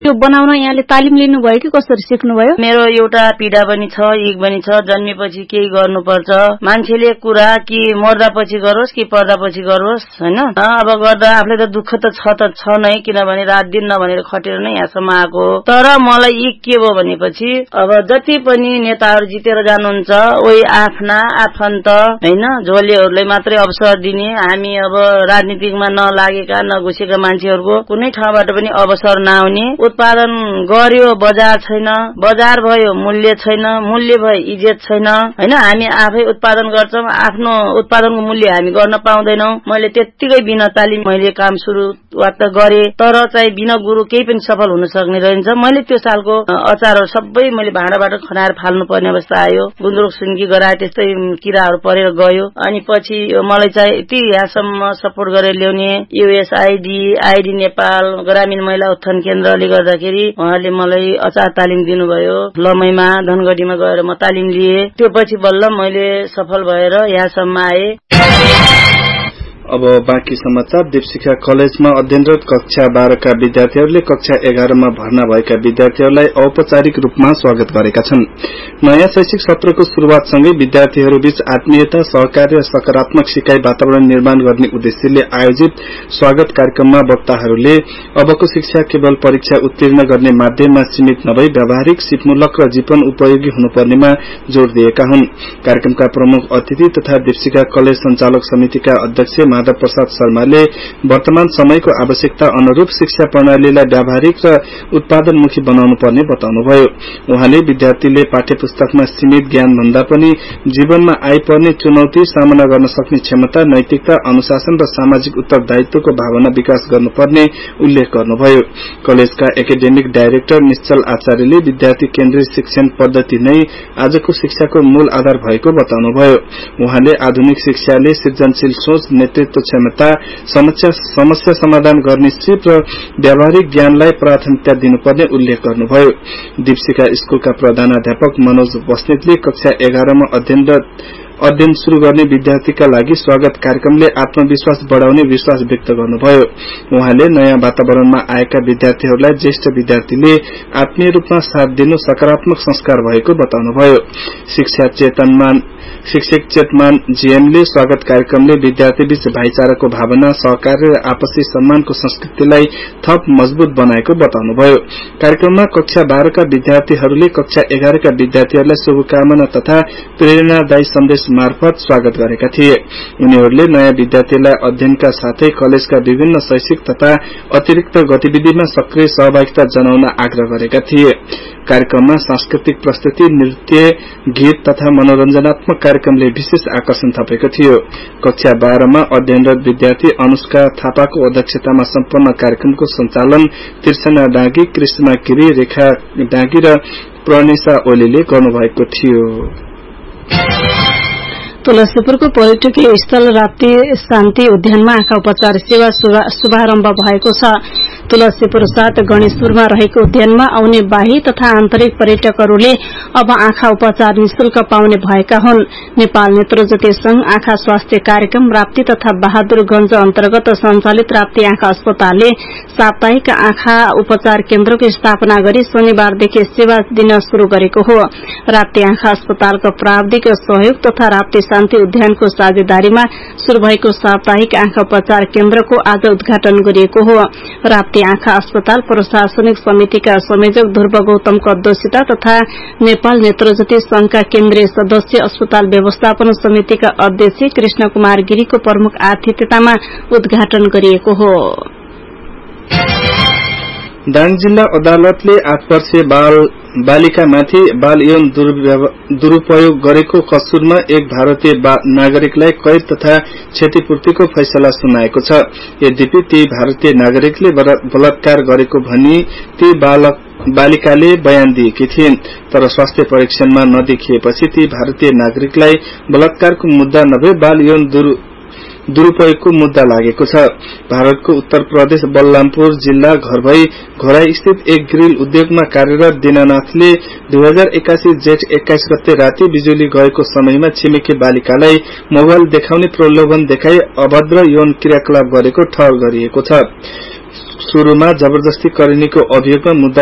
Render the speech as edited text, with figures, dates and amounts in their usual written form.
त्यो बनाउन यहाँले तालिम लिनुभयो कि कसरी सिक्नुभयो? मेरो एउटा पीडा पनि छ, इग पनि छ। जन्मेपछि केही गर्नुपर्छ, मान्छेले कुरा कि मर्दापछि गरोस् कि पर्दापछि गरोस् हैन। अब गर्दा आफूले त दुःख त छ नै, किनभने रात दिन नभनेर खटेर नै यहाँसम्म आएको। तर मलाई इग के भयो भनेपछि अब जति पनि नेताहरू जितेर जानुहुन्छ ओइ आफ्ना आफन्त हैन झोलेहरूलाई मात्रै अवसर दिने, हामी अब राजनीतिकमा नलागेका नघुसेका मान्छेहरूको कुनै ठाउँबाट पनि अवसर नआउने। उत्पादन गर्यो बजार छैन, बजार भयो मूल्य छैन, मूल्य भयो इज्जत छैन हैन। हामी आफै उत्पादन गर्छौं, आफ्नो उत्पादनको मूल्य हामी गर्न पाउँदैनौं। मैले त्यतिकै बिना तालिम मैले काम सुरुवात गरे, तर चाहिँ बिना गुरु केही पनि सफल हुन सक्ने रहन्छ। मैले त्यो सालको अचारहरू सबै मैले भाँडाबाट खनाएर फाल्नु पर्ने अवस्था आयो। गुन्द्रुक सुन्की गराए त्यस्तै किराहरू परेर गयो। अनि पछि मलाई चाहिँ यति यहाँसम्म सपोर्ट गरेर ल्याउने युएसआईडी, आईडी नेपाल, ग्रामीण महिला उत्थान केन्द्रले गर्दाखेरि उहाँले मलाई अचार तालिम दिनुभयो। लमैमा धनगढीमा गएर म तालिम लिए। त्यो पछि बल्ल मैले सफल भएर यहाँसम्म आए। अब बाँकी समाचार। दीपशिखा कलेजमा अध्ययनरत कक्षा 12 का विद्यार्थीहरूले कक्षा 11 मा भर्ना भएका विद्यार्थीहरूलाई औपचारिक रूपमा स्वागत गरेका छन्। नयाँ शैक्षिक सत्रको शुरूआतसँगै विद्यार्थीहरूबीच आत्मीयता, सहकार्य र सकारात्मक सिकाइ वातावरण निर्माण गर्ने उद्देश्यले आयोजित स्वागत कार्यक्रममा वक्ताहरूले अबको शिक्षा केवल परीक्षा उत्तीर्ण गर्ने माध्यममा सीमित नभई व्यावहारिक, सिपमूलक र जीवन उपयोगी हुनुपर्नेमा जोड़ दिएका हुन्। कार्यक्रमका प्रमुख अतिथि तथा दीपशिखा कलेज संचालक समितिका अध्यक्ष माधव प्रसाद शर्माले वर्तमान समयको आवश्यकता अनुरूप शिक्षा प्रणालीलाई व्यावहारिक र उत्पादनमुखी बनाउनु पर्ने बताउनुभयो। उहाँले विद्यार्थीले पाठ्यपुस्तकमा सीमित ज्ञान भन्दा पनि जीवनमा आइपर्ने चुनौती सामना गर्न सक्ने क्षमता, नैतिकता, अनुशासन र सामाजिक उत्तरदायित्वको भावना विकास गर्नुपर्ने उल्लेख गर्नुभयो। कलेजका एकाडेमिक डाइरेक्टर निश्चल आचार्यले विद्यार्थी केन्द्रित शिक्षण पद्धति नै आजको शिक्षाको मूल आधार भएको बताउनुभयो। उहाँले आधुनिक शिक्षाले सृजनशील सोच, नेतृत्व क्षमता, समस्या समाधान गर्ने सिप र व्यावहारिक ज्ञानलाई प्राथमिकता दिनुपर्ने उल्लेख गर्नुभयो। दीपशिखा स्कूलका प्रधानाध्यापक मनोज बस्नेतले कक्षा 11 मा अध्ययन शुरू गर्ने विद्यार्थीका लागि स्वागत कार्यक्रमले आत्मविश्वास बढ़ाउने विश्वास व्यक्त गर्नुभयो। उहाँले नयाँ वातावरणमा आएका विद्यार्थीहरूलाई ज्येष्ठ विद्यार्थीले आत्मीय रूपमा साथ दिनु सकारात्मक संस्कार भएको बताउनुभयो। शिक्षक चेतमान जीएमले स्वागत कार्यक्रमले विद्यार्थीबीच भाइचाराको भावना, सहकार्य र आपसी सम्मानको संस्कृतिलाई थप मजबूत बनाएको बताउनुभयो। कार्यक्रममा कक्षा 12 का विद्यार्थीहरूले कक्षा 11 का विद्यार्थीहरूलाई शुभकामना तथा प्रेरणादायी सन्देश मार्फत स्वागत गरेका थिए। उनीहरूले नयाँ विद्यार्थीलाई अध्ययनका साथै कलेजका विभिन्न शैक्षिक तथा अतिरिक्त गतिविधिमा सक्रिय सहभागिता जनाउन आग्रह गरेका थिए। कार्यक्रममा सांस्कृतिक प्रस्तुति, नृत्य, गीत तथा मनोरञ्जनात्मक कार्यक्रमले विशेष आकर्षण थपेको थियो। कक्षा 12 मा अध्ययनरत विद्यार्थी अनुष्का थापाको अध्यक्षतामा सम्पन्न कार्यक्रमको सञ्चालन तिर्सना डाँगी, कृष्णा गिरी, रेखा डाँगी र प्रणेशा ओलीले गर्नुभएको थियो। तुलसीपुरको पर्यटकीय स्थल राप्ती शान्ति उद्यानमा आँखा उपचार सेवा शुभारम्भ भएको छ। तुलसीपुर 7 गणेशपुरमा रहेको उद्यानमा आउने बाही तथा आन्तरिक पर्यटकहरूले अब आँखा उपचार निशुल्क पाउने भएका हुन्। नेपाल नेत्रज्योति संघ आँखा स्वास्थ्य कार्यक्रम राप्ती तथा बहादुरगंज अन्तर्गत सञ्चालित राप्ती आँखा अस्पतालले साप्ताहिक आँखा उपचार केन्द्रको स्थापना गरी शनिबारदेखि सेवा दिन शुरू गरेको हो। राप्ती आँखा अस्पतालको प्राविधिक सहयोग तथा राप्ती शान्ति उद्यानको साझेदारीमा शुरू भएको साप्ताहिक आँखा उपचार केन्द्रको आज उद्घाटन गरिएको हो। राप्ती आँखा अस्पताल प्रशासनिक समितिका संयोजक ध्रुव गौतमको अध्यक्षता तथा नेपाल नेत्रज्योति संघका केन्द्रीय सदस्य, अस्पताल व्यवस्थापन समितिका अध्यक्ष कृष्ण कुमार गिरीको प्रमुख आतिथ्यतामा उद्घाटन गरिएको हो। दाङ जिल्ला अदालतले 8 वर्षीय बालिकामाथि बाल यौन दुरूपयोग गरेको कसुरमा एक भारतीय नागरिकलाई कैद तथा क्षतिपूर्तिको फैसला सुनाएको छ। यद्यपि ती भारतीय नागरिकले बलात्कार गरेको भनी ती बालिकाले बयान दिएकी थिइन्, तर स्वास्थ्य परीक्षणमा नदेखिएपछि ती भारतीय नागरिकलाई बलात्कारको मुद्दा नभई बाल यौन दुरूपयोगको मुद्दा लागेको छ। भारतको उत्तर प्रदेश बलरामपुर जिल्ला घोराई स्थित एक ग्रिल उद्योगमा कार्यरत दीनानाथले 2081 जेठ 21 गते राति बिजुली गएको समयमा छिमेकी बालिकालाई मोबाइल देखाउने प्रलोभन देखाई अभद्र यौन क्रियाकलाप गरेको ठहर गरिएको छ। शुरूमा जबरजस्ती करिनीको अभियोगमा मुद्दा